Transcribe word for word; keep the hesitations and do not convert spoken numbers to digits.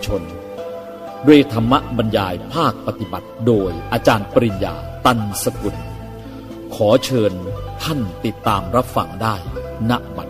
ชนด้วยธรรมบรรยายภาคปฏิบัติโดยอาจารย์ปริญญาตันสกุลขอเชิญท่านติดตามรับฟังได้ณบัด